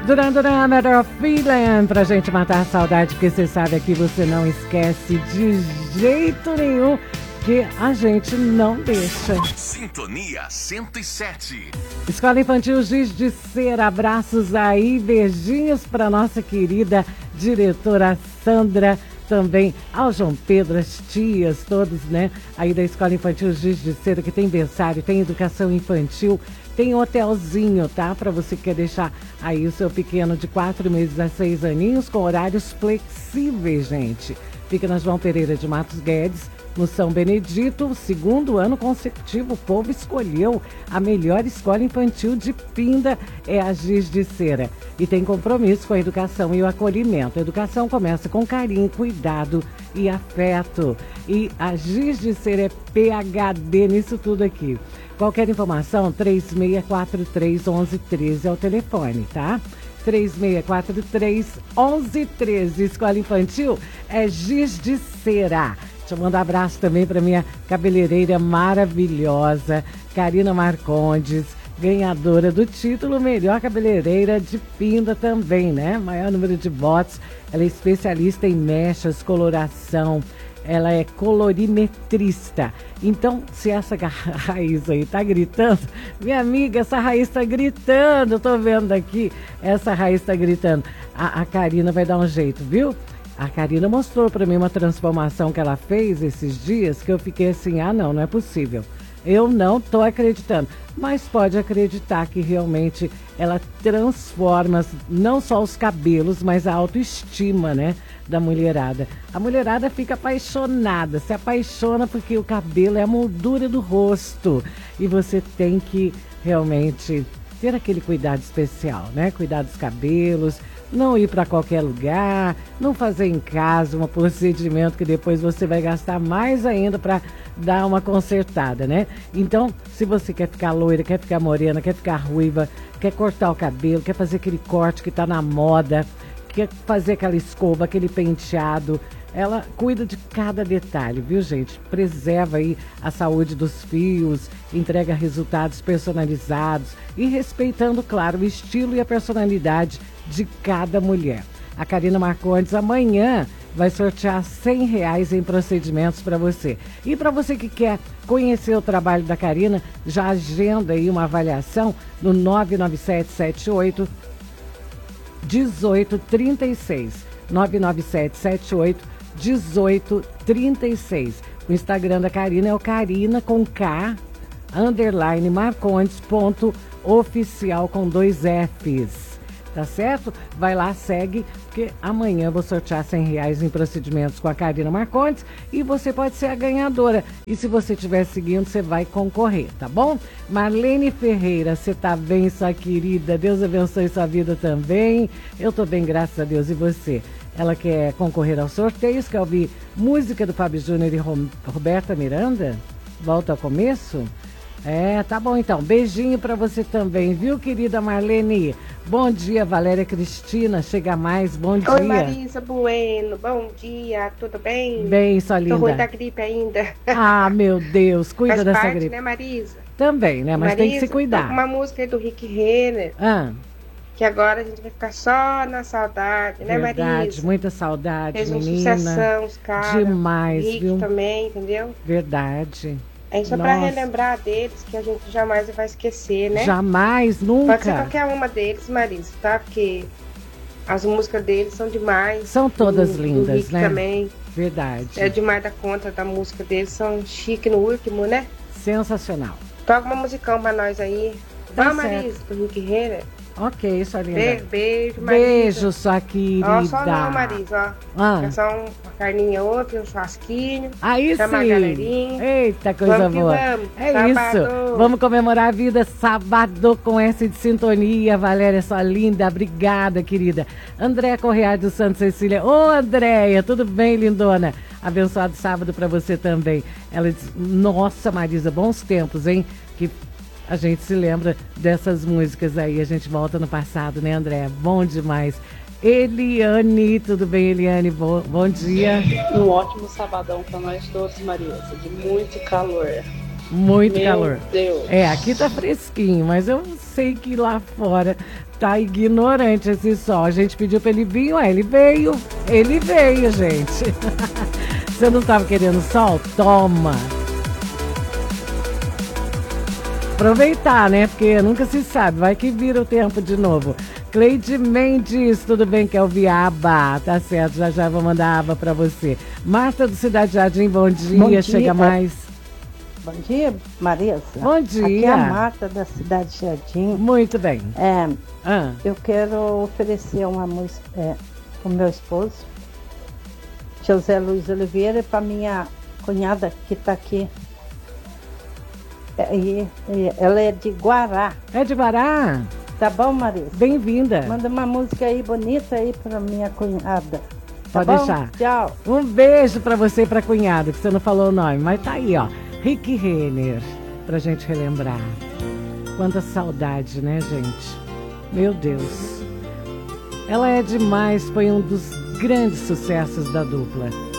Duran Duran, Matter of Feeling, pra gente matar a saudade, porque você sabe que você não esquece de jeito nenhum, que a gente não deixa. Sintonia 107. Escola Infantil Giz de Cera, abraços aí, beijinhos pra nossa querida diretora Sandra, também ao João Pedro, as tias, todos, né, aí da Escola Infantil Giz de Cera, que tem berçário, tem educação infantil, tem hotelzinho, tá? Para você que quer deixar aí o seu pequeno de 4 meses a 6 aninhos com horários flexíveis, gente. Fica na João Pereira de Matos Guedes, no São Benedito, o segundo ano consecutivo. O povo escolheu a melhor escola infantil de Pinda, é a Giz de Cera. E tem compromisso com a educação e o acolhimento. A educação começa com carinho, cuidado e afeto. E a Giz de Cera é PhD nisso tudo aqui. Qualquer informação, 3643-1113 é o telefone, tá? 3643-1113. Escola Infantil é Giz de Cera. Deixa eu mandar um abraço também para minha cabeleireira maravilhosa, Karina Marcondes, ganhadora do título Melhor Cabeleireira de Pinda também, né? Maior número de votos. Ela é especialista em mechas, coloração. Ela é colorimetrista. Então, se essa raiz aí tá gritando, minha amiga, essa raiz tá gritando. Eu tô vendo aqui, essa raiz tá gritando. A Karina vai dar um jeito, viu? A Karina mostrou para mim uma transformação que ela fez esses dias, que eu fiquei assim, não é possível. Eu não tô acreditando. Mas pode acreditar que realmente ela transforma não só os cabelos, mas a autoestima, né, da mulherada. A mulherada fica apaixonada, se apaixona porque o cabelo é a moldura do rosto. E você tem que realmente ter aquele cuidado especial, né? Cuidar dos cabelos, não ir para qualquer lugar, não fazer em casa um procedimento que depois você vai gastar mais ainda para dar uma consertada, né? Então, se você quer ficar loira, quer ficar morena, quer ficar ruiva, quer cortar o cabelo, quer fazer aquele corte que tá na moda, quer fazer aquela escova, aquele penteado, ela cuida de cada detalhe, viu, gente? Preserva aí a saúde dos fios, entrega resultados personalizados e respeitando, claro, o estilo e a personalidade de cada mulher. A Karina Marcondes amanhã vai sortear R$100 em procedimentos para você. E para você que quer conhecer o trabalho da Karina, já agenda aí uma avaliação no 99778 1836. 99778 1836. O Instagram da Karina é o Karina com K, _ Marcondes, oficial com 2 Fs. Tá certo? Vai lá, segue, porque amanhã eu vou sortear R$100 em procedimentos com a Karina Marcondes e você pode ser a ganhadora. E se você estiver seguindo, você vai concorrer, tá bom? Marlene Ferreira, você tá bem, sua querida? Deus abençoe sua vida também. Eu tô bem, graças a Deus. E você? Ela quer concorrer aos sorteios, quer ouvir música do Fábio Júnior e Roberta Miranda? Volta ao começo? Tá bom então. Beijinho pra você também, viu, querida Marlene? Bom dia, Valéria Cristina. Chega mais, bom dia. Oi, Marisa Bueno. Bom dia, tudo bem? Bem, sua linda. Tô ruim da gripe ainda. Ah, meu Deus, cuida Faz dessa parte, gripe. né, Marisa? Também, né? Mas Marisa, tem que se cuidar. Tô com uma música aí do Rick Renner. Que agora a gente vai ficar só na saudade, né, Verdade, Marisa? Muita saudade, Fez uma menina. sucessão, os caras. Demais, Rick viu? também, entendeu? Verdade. É só pra relembrar deles, que a gente jamais vai esquecer, né? Jamais, nunca. Pode ser qualquer uma deles, Marisa, tá? Porque as músicas deles são demais. São todas lindas, do Rick né? Também. Verdade. É demais da conta da música deles, são chique no último, né? Sensacional. Toca uma musicão pra nós aí. Tá Vamos, Marisa, do Rick Renner. Ok, sua linda. Beijo, Marisa. Beijo, sua querida. Ó, só não, Marisa, ó. É só uma carninha outra, um churrasquinho. Aí chama sim. A galerinha. Eita, coisa boa. Vamos. É Sábado. isso. Vamos comemorar a vida sábado com essa de sintonia. Valéria, sua linda. Obrigada, querida. Andréia Correia do Santo Cecília. Ô, Andréia, tudo bem, lindona? Abençoado sábado pra você também. Ela diz, nossa, Marisa, bons tempos, hein? Que a gente se lembra dessas músicas aí, a gente volta no passado, né, André? Bom demais. Eliane, tudo bem, Eliane? Bom dia. Um ótimo sabadão para nós todos, Marisa, de muito calor. Muito calor. Deus. É, aqui tá fresquinho, mas eu sei que lá fora tá ignorante esse sol. A gente pediu pra ele vir, ué, ele veio, gente. Você não tava querendo sol? Toma! Aproveitar, né? Porque nunca se sabe, vai que vira o tempo de novo. Cleide Mendes, tudo bem? Que é o Viaba, tá certo, já vou mandar aba pra você. Marta do Cidade Jardim, bom dia, Bom dia, chega mais. Bom dia, Marisa. Bom dia. Aqui é a Marta da Cidade Jardim. Muito bem. Eu quero oferecer uma música para o meu esposo, José Luiz Oliveira, e para minha cunhada que está aqui. Ela é de Guará. É de Guará? Tá bom, Marisa? Bem-vinda. Manda uma música aí bonita aí para minha cunhada. Pode bom? deixar. Tchau. Um beijo pra você e pra cunhada, que você não falou o nome, mas tá aí, ó. Rick Renner, pra gente relembrar. Quanta saudade, né, gente? Meu Deus. Ela é demais, foi um dos grandes sucessos da dupla.